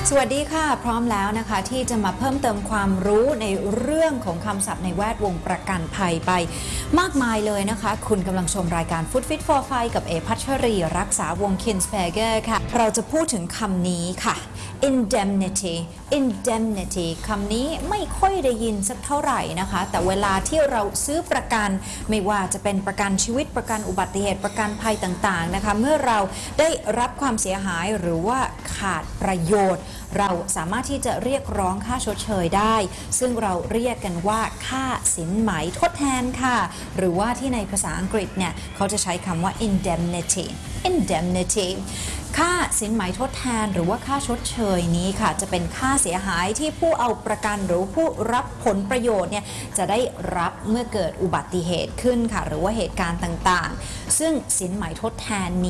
สวัสดีค่ะพร้อมแล้วนะคะที่จะมาเพิ่มเติมความรู้ในเรื่องของคำศัพท์ในแวดวงประกันภัยไปมากมายเลยนะคะคุณกำลังชมรายการ Food Fit for Five กับพัชรีรักษาวงศ์ Kinsperger ค่ะเราจะพูดถึงคำนี้ค่ะ indemnity คำนี้ไม่ค่อยได้ยินสักเท่าไหร่นะคะแต่เวลาที่เราซื้อประกันไม่ว่าจะเป็นประกันชีวิตประกันอุบัติเหตุประกันภัยต่างๆนะคะเมื่อเราได้รับความเสียหายหรือว่าขาดประโยชน์เราสามารถที่จะเรียกร้องค่าชดเชยได้ซึ่งเราเรียกกันว่าค่าสินไหมทดแทนค่ะหรือว่าที่ในภาษาอังกฤษเนี่ยเขาจะใช้คำว่า indemnity ค่าสินไหมทดแทนหรือว่าค่าชดเชยนี้ค่ะจะเป็นค่าเสียหายที่ผู้เอาประกันหรือผู้รับผลประโยชน์เนี่ยจะได้รับเมื่อเกิดอุบัติเหตุขึ้นค่ะหรือว่าเหตุการณ์ต่างๆซึ่งสินไหมทดแทน